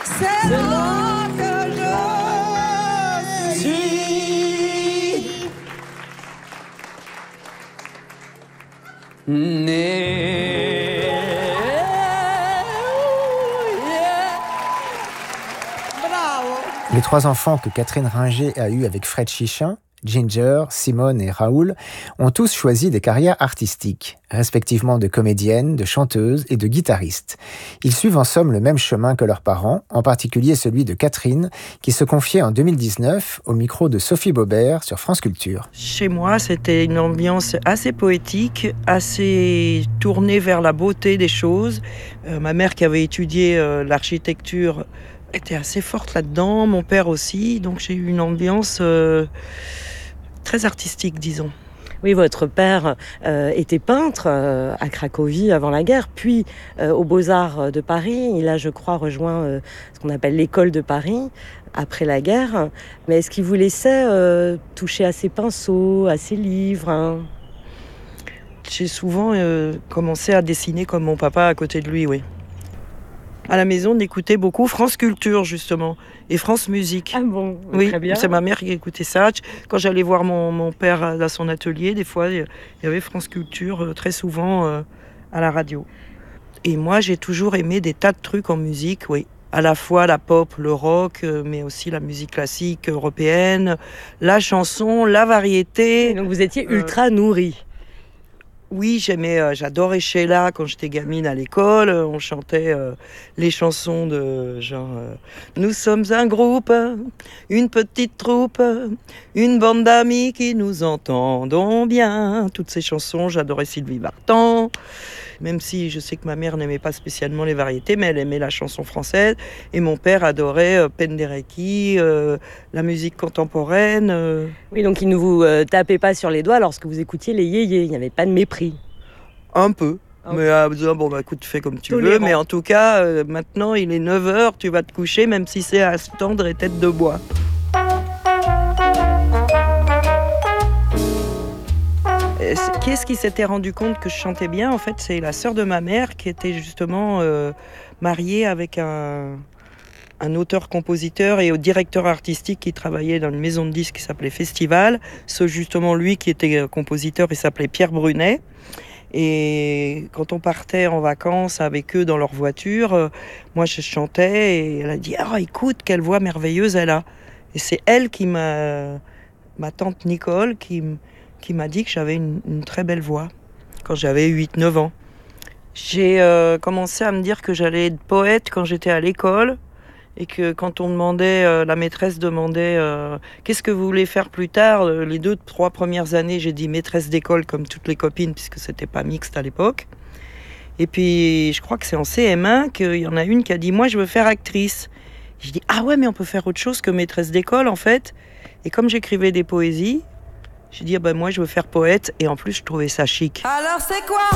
C'est là que je suis né. Bravo. Les 3 enfants que Catherine Ringer a eus avec Fred Chichin, Ginger, Simone et Raoul, ont tous choisi des carrières artistiques, respectivement de comédiennes, de chanteuses et de guitaristes. Ils suivent en somme le même chemin que leurs parents, en particulier celui de Catherine, qui se confiait en 2019 au micro de Sophie Baubert sur France Culture. Chez moi, c'était une ambiance assez poétique, assez tournée vers la beauté des choses. Ma mère qui avait étudié l'architecture était assez forte là-dedans, mon père aussi, donc j'ai eu une ambiance très artistique, disons. Oui, votre père était peintre à Cracovie avant la guerre, puis aux Beaux-Arts de Paris. Il a, je crois, rejoint ce qu'on appelle l'école de Paris après la guerre. Mais est-ce qu'il vous laissait toucher à ses pinceaux, à ses livres, hein ? J'ai souvent commencé à dessiner comme mon papa à côté de lui, oui. À la maison, on écoutait beaucoup France Culture, justement, et France Musique. Ah bon, oui, très bien. C'est ma mère qui écoutait ça. Quand j'allais voir mon père à son atelier, des fois, il y avait France Culture très souvent à la radio. Et moi, j'ai toujours aimé des tas de trucs en musique, oui. À la fois la pop, le rock, mais aussi la musique classique européenne, la chanson, la variété. Donc vous étiez ultra nourri. Oui, j'adorais Sheila quand j'étais gamine à l'école. On chantait les chansons de genre nous sommes un groupe, une petite troupe, une bande d'amis qui nous entendons bien. Toutes ces chansons, j'adorais Sylvie Vartan. Même si je sais que ma mère n'aimait pas spécialement les variétés, mais elle aimait la chanson française. Et mon père adorait Penderecki, la musique contemporaine. Oui, donc il ne vous tapait pas sur les doigts lorsque vous écoutiez les yéyés. Il n'y avait pas de mépris. Un peu. Mais écoute, tu fais comme tu veux. Mais en tout cas, maintenant, il est 9h, tu vas te coucher, même si c'est à tendre et tête de bois. Qu'est-ce qui s'était rendu compte que je chantais bien ? En fait, c'est la sœur de ma mère qui était justement mariée avec un auteur-compositeur et directeur artistique qui travaillait dans une maison de disques qui s'appelait Festival. C'est justement lui qui était compositeur, il s'appelait Pierre Brunet. Et quand on partait en vacances avec eux dans leur voiture, moi je chantais et elle a dit « Ah, écoute, quelle voix merveilleuse elle a !» Et c'est elle ma tante Nicole, qui m'a dit que j'avais une très belle voix quand j'avais 8-9 ans. J'ai commencé à me dire que j'allais être poète quand j'étais à l'école et que quand on demandait, la maîtresse demandait qu'est-ce que vous voulez faire plus tard, les 2-3 premières années, j'ai dit maîtresse d'école comme toutes les copines puisque c'était pas mixte à l'époque. Et puis je crois que c'est en CM1 qu'il y en a une qui a dit moi je veux faire actrice. Je dis ah ouais mais on peut faire autre chose que maîtresse d'école en fait. Et comme j'écrivais des poésies, j'ai dit moi je veux faire poète et en plus je trouvais ça chic. Alors c'est quoi ?